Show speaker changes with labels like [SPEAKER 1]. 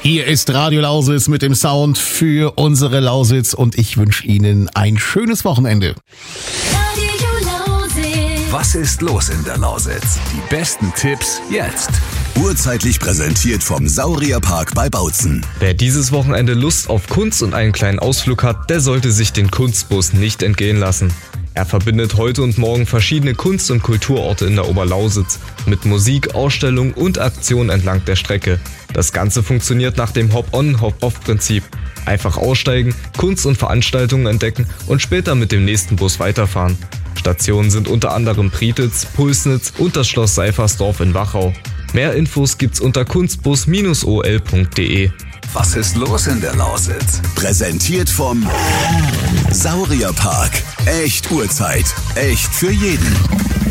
[SPEAKER 1] Hier ist Radio Lausitz mit dem Sound für unsere Lausitz und ich wünsche Ihnen ein schönes Wochenende.
[SPEAKER 2] Was ist los in der Lausitz? Die besten Tipps jetzt.
[SPEAKER 3] Urzeitlich präsentiert vom Saurierpark bei Bautzen.
[SPEAKER 4] Wer dieses Wochenende Lust auf Kunst und einen kleinen Ausflug hat, der sollte sich den Kunstbus nicht entgehen lassen. Er verbindet heute und morgen verschiedene Kunst- und Kulturorte in der Oberlausitz mit Musik, Ausstellungen und Aktionen entlang der Strecke. Das Ganze funktioniert nach dem Hop-on, Hop-off-Prinzip. Einfach aussteigen, Kunst und Veranstaltungen entdecken und später mit dem nächsten Bus weiterfahren. Stationen sind unter anderem Prietitz, Pulsnitz und das Schloss Seifersdorf in Wachau. Mehr Infos gibt's unter kunstbus-ol.de.
[SPEAKER 2] Was ist los in der Lausitz?
[SPEAKER 3] Präsentiert vom Saurierpark. Echt Urzeit. Echt für jeden.